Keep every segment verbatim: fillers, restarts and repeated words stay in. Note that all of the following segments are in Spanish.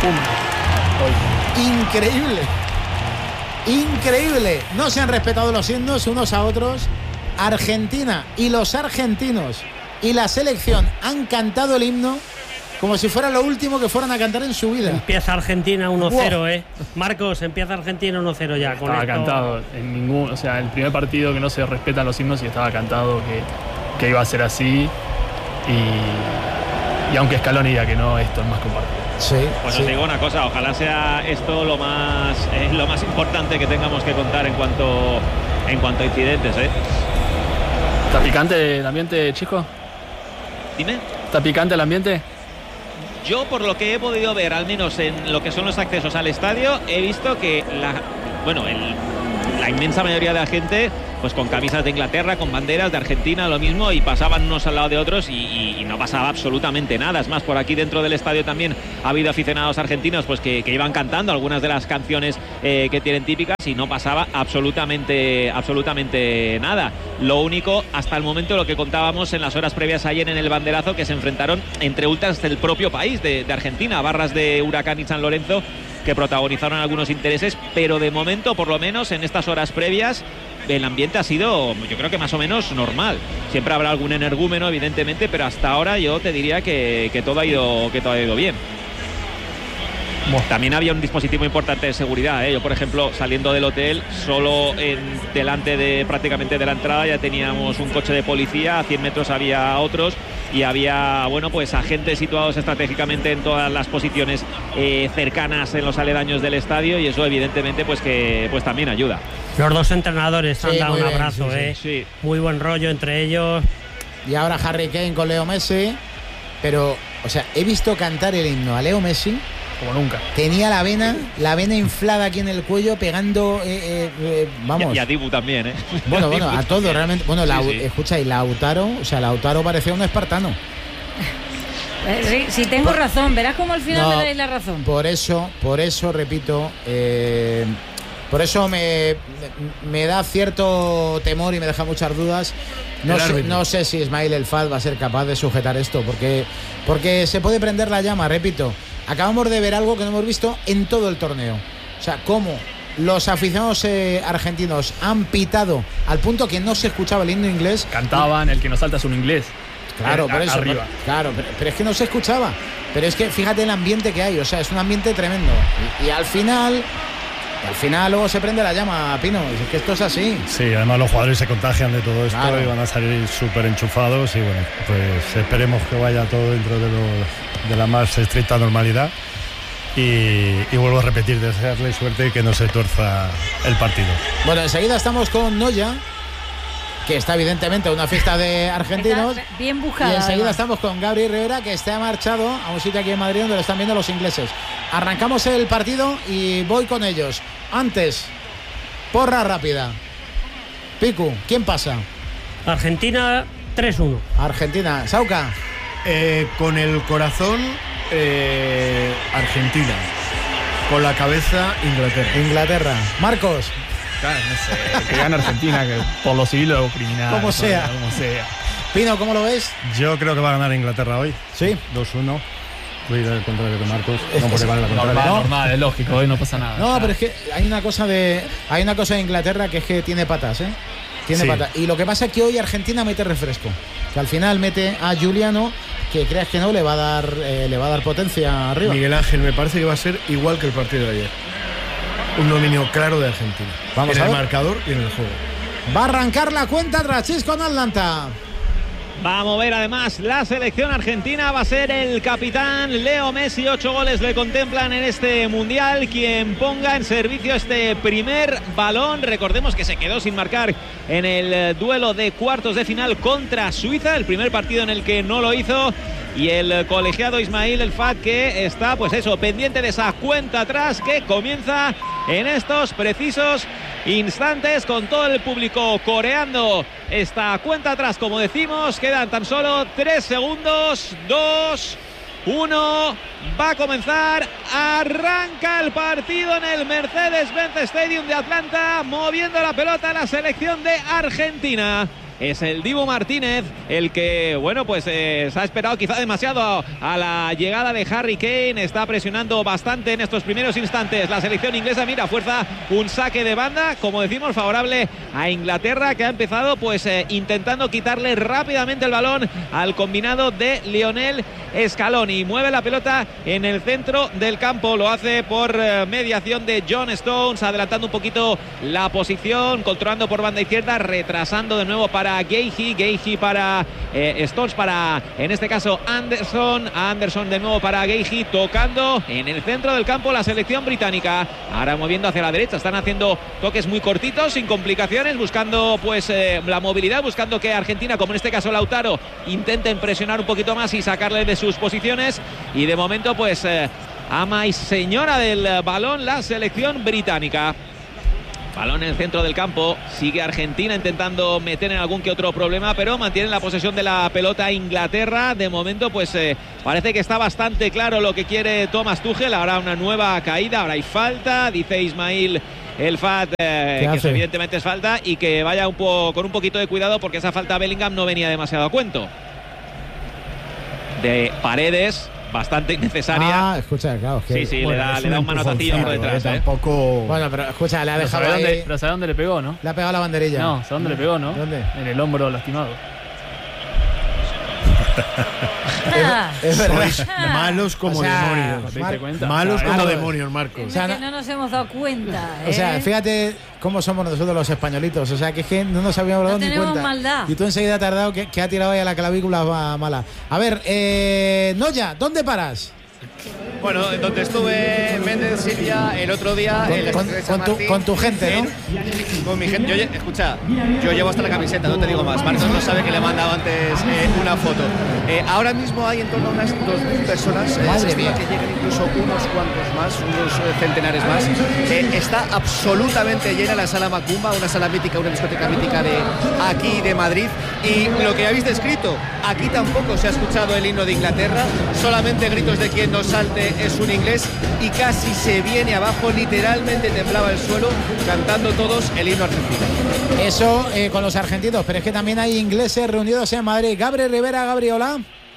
Increíble. Increíble. No se han respetado los himnos unos a otros. Argentina y los argentinos y la selección han cantado el himno como si fuera lo último que fueran a cantar en su vida. Empieza Argentina uno cero, ¿eh? Marcos, empieza Argentina uno cero ya. Con estaba esto... cantado. En ningún, o sea, el primer partido que no se respetan los himnos y estaba cantado que, que iba a ser así. Y, y aunque Scaloni diga que no, esto es más compartido. Sí, pues sí. os digo una cosa, ojalá sea esto lo más eh, lo más importante que tengamos que contar en cuanto en cuanto a incidentes, ¿eh? ¿Está picante el ambiente, chico? Dime. ¿Está picante el ambiente? Yo, por lo que he podido ver, al menos en lo que son los accesos al estadio, he visto que la bueno, el, la inmensa mayoría de la gente, pues con camisas de Inglaterra, con banderas de Argentina, lo mismo, y pasaban unos al lado de otros y, y, y no pasaba absolutamente nada. Es más, por aquí dentro del estadio también ha habido aficionados argentinos pues que, que iban cantando algunas de las canciones eh, que tienen típicas y no pasaba absolutamente, absolutamente nada. Lo único, hasta el momento, lo que contábamos en las horas previas ayer en el banderazo, que se enfrentaron entre ultras del propio país, de, de Argentina, barras de Huracán y San Lorenzo, que protagonizaron algunos intereses, pero de momento, por lo menos en estas horas previas, el ambiente ha sido, yo creo que más o menos normal. Siempre habrá algún energúmeno, evidentemente, pero hasta ahora yo te diría que, que, todo, ha ido, que todo ha ido bien. Bueno, también había un dispositivo importante de seguridad, ¿eh? Yo, por ejemplo, saliendo del hotel, solo en, delante de prácticamente de la entrada ya teníamos un coche de policía, a cien metros había otros y había, bueno, pues agentes situados estratégicamente en todas las posiciones eh, cercanas en los aledaños del estadio, y eso evidentemente pues que pues también ayuda. Los dos entrenadores Sí, han dado un bien, abrazo, sí, sí. ¿eh? Sí. Muy buen rollo entre ellos. Y ahora Harry Kane con Leo Messi. Pero, o sea, he visto cantar el himno a Leo Messi Como nunca. Tenía la vena, la vena inflada aquí en el cuello, pegando, eh, eh, eh, vamos. Y a Dibu también, ¿eh? Bueno, bueno, a todo realmente. Bueno, la, sí, sí. escucha, y Lautaro, o sea, Lautaro parecía un espartano. Eh, sí, sí, tengo por, razón, verás cómo al final no, me dais la razón. Por eso, por eso, repito, eh, por eso me, me da cierto temor y me deja muchas dudas. No sé, no sé si Ismail El Fad va a ser capaz de sujetar esto, porque, porque se puede prender la llama, repito. Acabamos de ver algo que no hemos visto en todo el torneo. O sea, cómo los aficionados eh, argentinos han pitado al punto que no se escuchaba el himno inglés. Cantaban, el que nos salta es un inglés. Claro, por eso. Arriba. Pero, claro, pero, pero es que no se escuchaba. Pero es que fíjate el ambiente que hay, o sea, es un ambiente tremendo. Y, y al final, y al final luego se prende la llama, Pino. Es que esto es así. Sí, además los jugadores se contagian de todo esto, claro, y van a salir súper enchufados. Y bueno, pues esperemos que vaya todo dentro de, lo, de la más estricta normalidad. Y, y vuelvo a repetir, desearle suerte y que no se tuerza el partido. Bueno, enseguida estamos con Noya, que está evidentemente en una fiesta de argentinos. Está bien buscada. Y enseguida además. estamos con Gabriel Rivera, que está marchado a un sitio aquí en Madrid donde lo están viendo los ingleses. Arrancamos el partido y voy con ellos. Antes, porra rápida. Picu, ¿quién pasa? Argentina tres uno. Argentina. Sauca. Eh, con el corazón, eh, Argentina. Con la cabeza, Inglaterra. Inglaterra. Marcos. Claro, no sé, que gane Argentina, que por lo civil o criminal. Como sea. Como sea. Pino, ¿cómo lo ves? Yo creo que va a ganar Inglaterra hoy. Sí. dos uno. Voy a ir al contrario que Marcos. No, porque vale la contraria. Normal, No. normal, es lógico, hoy no pasa nada. No, pero es que hay una cosa de hay una cosa de Inglaterra que es que tiene patas, ¿eh? Tiene Sí. patas. Y lo que pasa es que hoy Argentina mete refresco. Que al final mete a Giuliano, que creas que no le va a dar eh, le va a dar potencia arriba. Miguel Ángel, me parece que va a ser igual que el partido de ayer. Un dominio claro de Argentina. Vamos en a el ver. marcador y en el juego. Va a arrancar la cuenta atrás, Chis con Atlanta. Va a mover además la selección argentina, va a ser el capitán Leo Messi. Ocho goles le contemplan en este mundial, quien ponga en servicio este primer balón. Recordemos que se quedó sin marcar en el duelo de cuartos de final contra Suiza, el primer partido en el que no lo hizo. Y el colegiado Ismail El Fad, que está pues eso, pendiente de esa cuenta atrás que comienza en estos precisos instantes, con todo el público coreando esta cuenta atrás, como decimos. Quedan tan solo tres segundos. Dos, uno, va a comenzar. Arranca el partido en el Mercedes-Benz Stadium de Atlanta, moviendo la pelota la selección de Argentina. es el Dibu Martínez el que, bueno, pues eh, se ha esperado quizá demasiado a la llegada de Harry Kane. Está presionando bastante en estos primeros instantes la selección inglesa. Mira, fuerza un saque de banda, como decimos, favorable a Inglaterra, que ha empezado pues eh, intentando quitarle rápidamente el balón al combinado de Lionel Scaloni. Mueve la pelota en el centro del campo, lo hace por eh, mediación de John Stones, adelantando un poquito la posición, controlando por banda izquierda, retrasando de nuevo para Guehi, Guehi para eh, Stones, para en este caso Anderson, Anderson de nuevo para Guehi, tocando en el centro del campo la selección británica, ahora moviendo hacia la derecha, están haciendo toques muy cortitos, sin complicaciones, buscando pues eh, la movilidad, buscando que Argentina, como en este caso Lautaro, intenten presionar un poquito más y sacarle de sus posiciones, y de momento pues eh, ama y señora del balón la selección británica. Balón en el centro del campo, sigue Argentina intentando meter en algún que otro problema, pero mantiene la posesión de la pelota Inglaterra. De momento pues eh, parece que está bastante claro lo que quiere Thomas Tuchel. Ahora una nueva caída, ahora hay falta, dice Ismail El Fat, eh, que eso evidentemente es falta, y que vaya un po con un poquito de cuidado, porque esa falta a Bellingham no venía demasiado a cuento. De Paredes, bastante innecesaria. Ah, escucha, claro. Es que, sí, sí, bueno, le da, le da un manotacillo por detrás. Eh, ¿eh? Tampoco. Bueno, pero escucha, le ha Pero dejado ¿sabe ahí. dónde, pero ¿sabe dónde le pegó, no? Le ha pegado la banderilla. No, ¿sabe dónde le pegó, no? ¿Dónde? En el hombro lastimado. Ah, Es verdad. Sois malos como O sea, demonios. ¿Te Mar- diste cuenta? Malos Ah, como claro. demonios, Marcos. es O sea, que no- no nos hemos dado cuenta. O sea, ¿eh? fíjate cómo somos nosotros los españolitos. O sea, que es que no nos habíamos dado No ni tenemos cuenta. maldad. Y tú enseguida te has dado que, que ha tirado ahí a la clavícula va- mala. A ver, eh, Noya, ¿dónde paras? Bueno, donde estuve en Méndez, Silvia, el otro día Con, en la con- estación de San con tu, Martín, con tu gente, ¿no? en- con mi gente. Yo, lle- escucha, yo llevo hasta la camiseta, no te digo más. Marcos no sabe que le he mandado antes eh, una foto. Eh, ahora mismo hay en torno a unas dos mil personas. Eh, Madre se estima mía. que lleguen incluso unos cuantos más, unos eh, centenares más. Eh, está absolutamente llena la sala Macumba, una sala mítica, una discoteca mítica de aquí de Madrid. Y lo que habéis descrito, aquí tampoco se ha escuchado el himno de Inglaterra, solamente gritos de quien no salte es un inglés, y casi se viene abajo, literalmente temblaba el suelo, cantando todos el himno argentino. Eso eh, con los argentinos, pero es que también hay ingleses reunidos en Madrid. Gabriel Rivera, Gabriola.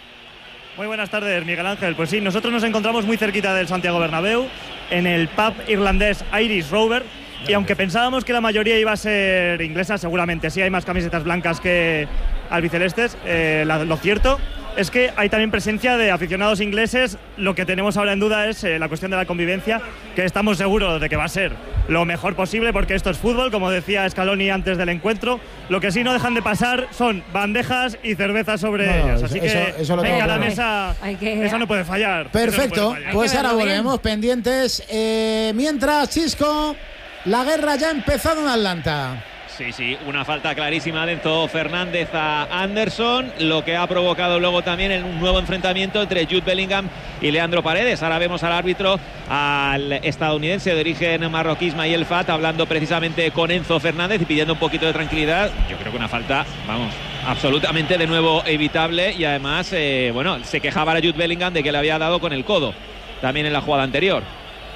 Muy buenas tardes, Miguel Ángel. Pues sí, nosotros nos encontramos muy cerquita del Santiago Bernabéu, en el pub irlandés Irish Rover, y aunque pensábamos que la mayoría iba a ser inglesa, seguramente sí hay más camisetas blancas que albicelestes, eh, la, lo cierto es que hay también presencia de aficionados ingleses. Lo que tenemos ahora en duda es eh, la cuestión de la convivencia, que estamos seguros de que va a ser lo mejor posible, porque esto es fútbol, como decía Scaloni antes del encuentro. Lo que sí no dejan de pasar son bandejas y cervezas sobre No, ellas, eso- así eso- que eso lo en tengo cada claro. mesa Hay que- eso no puede fallar. Perfecto, Eso no puede fallar. pues Hay que ahora verlo bien. volvemos pendientes. Eh, mientras, Chisco, la guerra ya ha empezado en Atlanta. Sí, sí, una falta clarísima de Enzo Fernández a Anderson, lo que ha provocado luego también un nuevo enfrentamiento entre Jude Bellingham y Leandro Paredes. Ahora vemos al árbitro, al estadounidense de origen marroquí Ismail Fat, hablando precisamente con Enzo Fernández y pidiendo un poquito de tranquilidad. Yo creo que una falta, vamos, absolutamente de nuevo evitable, y además, eh, bueno, se quejaba a Jude Bellingham de que le había dado con el codo también en la jugada anterior.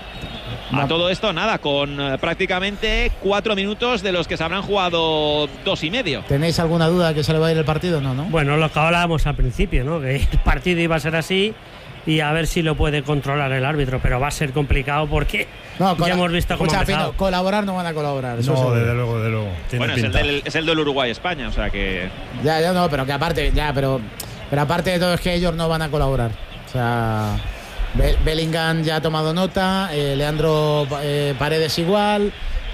A todo esto, nada, con eh, prácticamente cuatro minutos de los que se habrán jugado dos y medio. ¿Tenéis alguna duda que se le va a ir el partido? No, ¿no? Bueno, lo que hablábamos al principio, ¿no? Que el partido iba a ser así y a ver si lo puede controlar el árbitro, pero va a ser complicado porque No, ya hemos visto cómo ha escucha, empezado. Pino, colaborar no van a colaborar. Eso No, seguro. desde luego, desde luego. Tiene Bueno, es el, pinta. del, es el del Uruguay-España, o sea que... Ya, ya no, pero que aparte, ya, pero, pero aparte de todo es que ellos no van a colaborar. O sea, Be- Bellingham ya ha tomado nota, eh, Leandro eh, Paredes igual.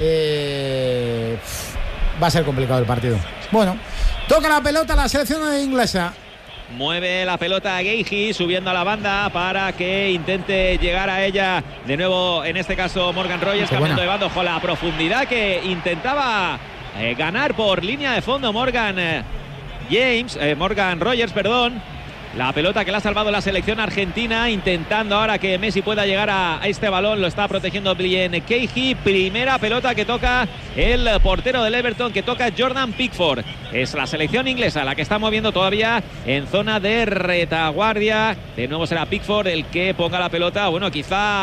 eh, pff, va a ser complicado el partido. Bueno, toca la pelota la selección inglesa. Mueve la pelota a Guehi, subiendo a la banda para que intente llegar a ella. De nuevo, en este caso, Morgan Rogers, Qué cambiando buena. de bando con la profundidad que intentaba eh, ganar por línea de fondo Morgan eh, James, eh, Morgan Rogers, perdón. La pelota que la ha salvado la selección argentina, intentando ahora que Messi pueda llegar a, a este balón. Lo está protegiendo Blien Keiji. Primera pelota que toca el portero del Everton, que toca Jordan Pickford. Es la selección inglesa la que está moviendo todavía en zona de retaguardia. De nuevo será Pickford el que ponga la pelota. Bueno,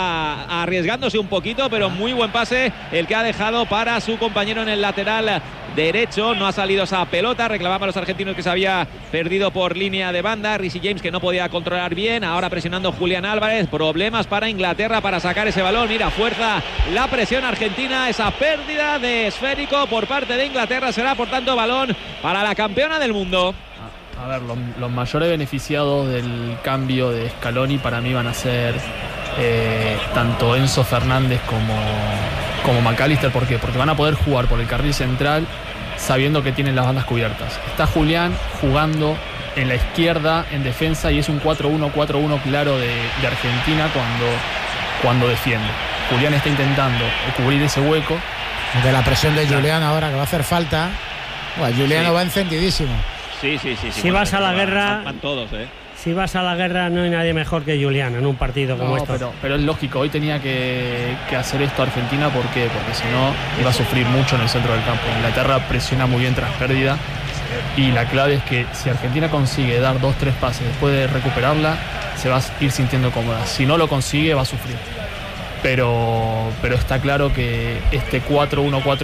quizá arriesgándose un poquito, pero muy buen pase el que ha dejado para su compañero en el lateral derecho. No ha salido esa pelota, reclamaban los argentinos que se había perdido por línea de banda. Reece James, que no podía controlar bien, ahora presionando Julián Álvarez. Problemas para Inglaterra para sacar ese balón. Mira, fuerza la presión argentina, esa pérdida de esférico por parte de Inglaterra. Será por tanto balón para la campeona del mundo. A ver, los, los mayores beneficiados del cambio de Scaloni para mí van a ser eh, tanto Enzo Fernández como, como McAllister. ¿Por qué? Porque van a poder jugar por el carril central sabiendo que tienen las bandas cubiertas. Está Julián jugando en la izquierda en defensa y es un cuatro uno cuatro uno claro de, de Argentina cuando, cuando defiende. Julián está intentando cubrir ese hueco. De la presión de Julián ahora, que va a hacer falta. Bueno, Julián sí. va encendidísimo. Sí, sí, sí. sí si bueno, vas a la van, guerra, van todos, ¿eh? Si vas a la guerra no hay nadie mejor que Julián en un partido como no, este. Pero, pero es lógico, hoy tenía que, que hacer esto Argentina. ¿Por qué? Porque si no iba a sufrir mucho en el centro del campo. Inglaterra presiona muy bien tras pérdida y la clave es que si Argentina consigue dar dos, tres pases después de recuperarla, se va a ir sintiendo cómoda. Si no lo consigue, va a sufrir. Pero, pero está claro que este cuatro uno cuatro